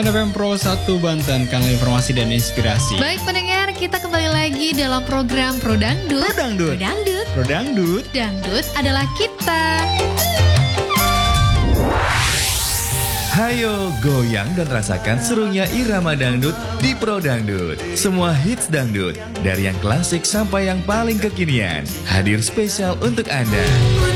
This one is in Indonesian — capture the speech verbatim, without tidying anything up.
F M Pro satu Banten, kanal informasi dan inspirasi. Baik pendengar, kita kembali lagi dalam program Pro Dangdut. Pro Dangdut. Pro Dangdut. Pro Dangdut. Dangdut adalah kita. Hayo goyang dan rasakan serunya irama dangdut di Pro Dangdut. Semua hits dangdut, dari yang klasik sampai yang paling kekinian, hadir spesial untuk Anda.